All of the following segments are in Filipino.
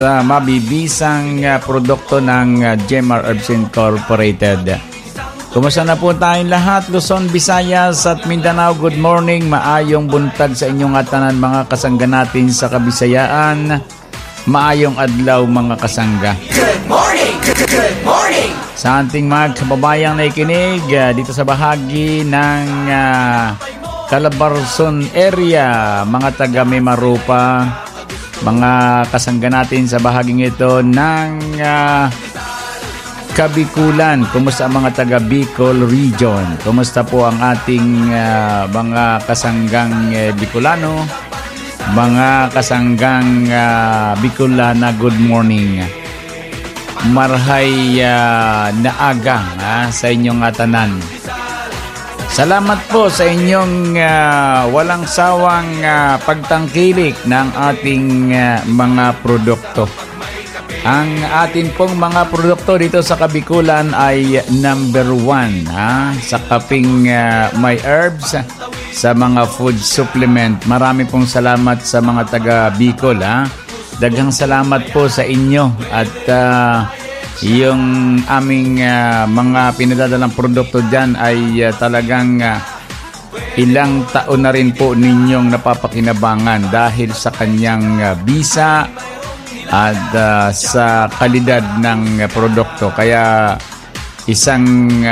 mabibisang produkto ng Jemar Herbs Incorporated. Kumusta na po tayong lahat, Luzon, Visayas at Mindanao? Good morning, maayong buntag sa inyong atanan mga kasangga natin sa Kabisayaan. Maayong adlaw mga kasangga. Good morning! Good morning! Sa ating mga kababayang naikinig dito sa bahagi ng Calabarzon area, mga taga Mimaropa, mga kasangga natin sa bahaging ito ng Kabikulan. Kumusta ang mga taga Bicol region? Kumusta po ang ating mga kasanggang Bicolano, mga kasanggang Bicolana? Good morning. Marhay naaga sa inyong atanan. Salamat po sa inyong walang sawang pagtangkilik ng ating mga produkto. Ang atin pong mga produkto dito sa Kabikulan ay number 1 sa kaping My Herbs, sa mga food supplement. Marami pong salamat sa mga taga Bicol. Daghang salamat po sa inyo at yung aming mga pinadadalang produkto dyan ay talagang ilang taon na rin po ninyong napapakinabangan dahil sa kanyang bisa at sa kalidad ng produkto. Kaya isang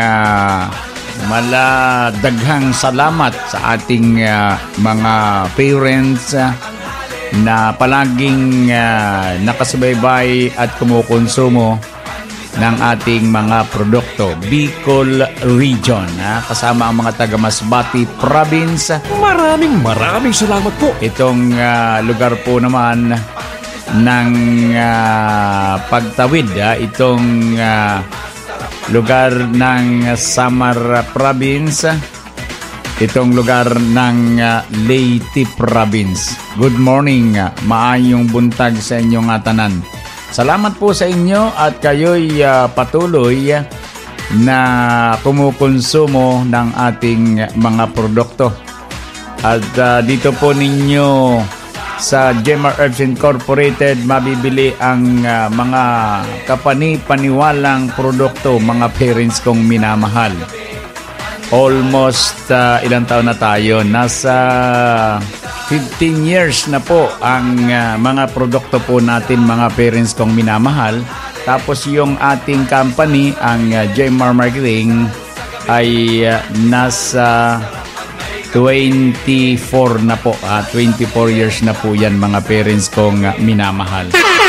maladaghang salamat sa ating mga parents na palaging nakasubaybay at kumukonsumo ng ating mga produkto. Bicol Region, kasama ang mga taga Masbate Province. Maraming salamat po. Itong lugar po naman ng pagtawid, itong lugar ng Samar Province, itong lugar ng Leyte Province. Good morning, maayong buntag sa inyong atanan. Salamat po sa inyo at kayo'y patuloy na kumukonsumo ng ating mga produkto. At dito po ninyo sa Jemar Herbs Incorporated mabibili ang mga kapani-paniwalang produkto, mga parents kong minamahal. Almost ilang taon na tayo? Nasa 15 years na po ang mga produkto po natin, mga parents kong minamahal. Tapos yung ating company, ang Jemar Marketing, ay nasa 24 na po. 24 years na po yan, mga parents kong minamahal.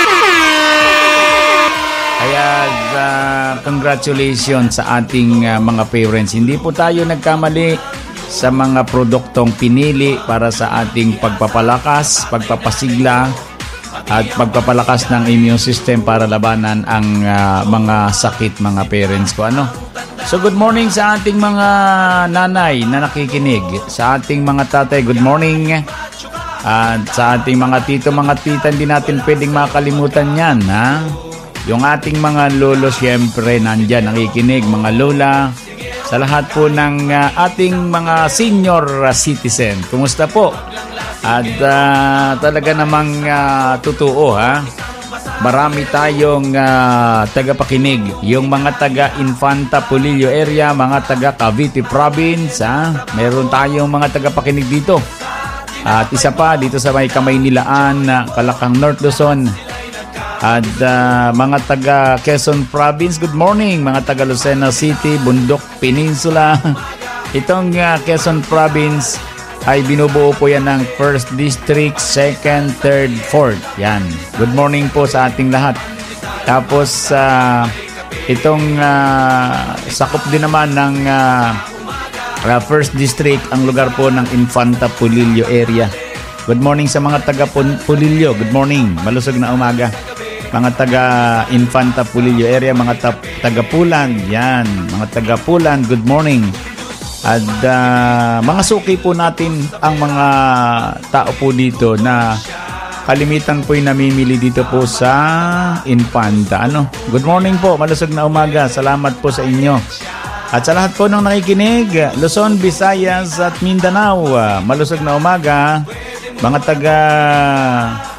Kaya congratulations sa ating mga parents. Hindi po tayo nagkamali sa mga produktong pinili para sa ating pagpapalakas, pagpapasigla at pagpapalakas ng immune system para labanan ang mga sakit, mga parents ko. So good morning sa ating mga nanay na nakikinig, sa ating mga tatay, good morning. At sa ating mga tito, mga tita, hindi natin pwedeng makalimutan yan, Yung ating mga lolo, siyempre, nandyan, nakikinig, mga lola. Sa lahat po ng ating mga senior citizen, kumusta po? At talaga namang totoo, marami tayong tagapakinig. Yung mga taga Infanta Polillo area, mga taga Cavite Province, meron tayong mga tagapakinig dito. At isa pa dito sa may Kamaynilaan, Kalakang North Luzon. At mga taga Quezon Province, good morning. Mga taga Lucena City, Bundok Peninsula. Itong Quezon Province ay binubuo po yan ng 1st District, 2nd, 3rd, 4th. Yan. Good morning po sa ating lahat. Tapos itong sakop din naman ng 1st District, ang lugar po ng Infanta Polillo area. Good morning sa mga taga Polillo. Good morning. Malusog na umaga. Mga taga Infanta Polillo area, mga taga Pulan. Yan. Mga taga Pulan, good morning. At mga suki po natin ang mga tao po dito na kalimitan po yung namimili dito po sa Infanta. Good morning po, malusog na umaga. Salamat po sa inyo. At sa lahat po ng nakikinig, Luzon, Visayas at Mindanao, malusog na umaga. Mga taga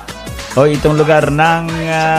o itong lugar ng